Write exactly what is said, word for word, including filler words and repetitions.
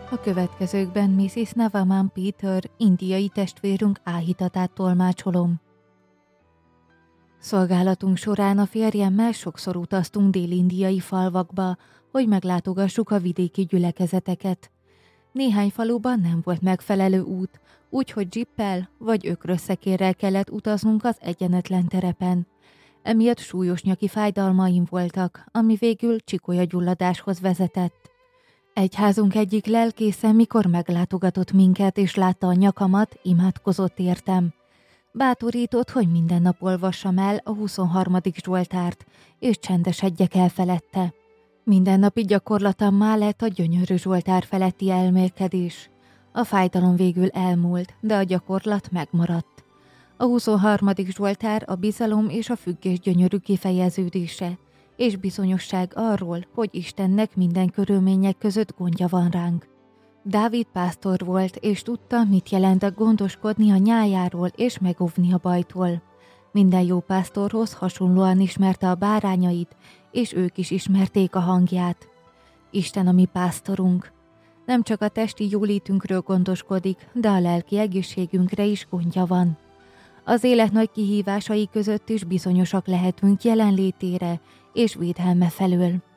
A következőkben missziz Navaman Peter, indiai testvérünk áhítatát tolmácsolom. Szolgálatunk során a férjemmel sokszor utaztunk dél-indiai falvakba, hogy meglátogassuk a vidéki gyülekezeteket. Néhány faluban nem volt megfelelő út, úgyhogy dzsippel vagy ökrösszekérrel kellett utaznunk az egyenetlen terepen. Emiatt súlyos nyaki fájdalmaim voltak, ami végül csikolyagyulladáshoz vezetett. Egyházunk egyik lelkésze, mikor meglátogatott minket és látta a nyakamat, imádkozott értem. Bátorított, hogy minden nap olvassam el a huszonharmadik Zsoltárt, és csendesedjek el felette. Mindennapi gyakorlatammá lett a gyönyörű Zsoltár feletti elmélkedés. A fájdalom végül elmúlt, de a gyakorlat megmaradt. A huszonharmadik Zsoltár a bizalom és a függés gyönyörű kifejeződése, és bizonyosság arról, hogy Istennek minden körülmények között gondja van ránk. Dávid pásztor volt, és tudta, mit jelent gondoskodni a nyájáról és megóvni a bajtól. Minden jó pásztorhoz hasonlóan ismerte a bárányait, és ők is ismerték a hangját. Isten a mi pásztorunk. Nem csak a testi jólétünkről gondoskodik, de a lelki egészségünkre is gondja van. Az élet nagy kihívásai között is bizonyosak lehetünk jelenlétére és védelme felől.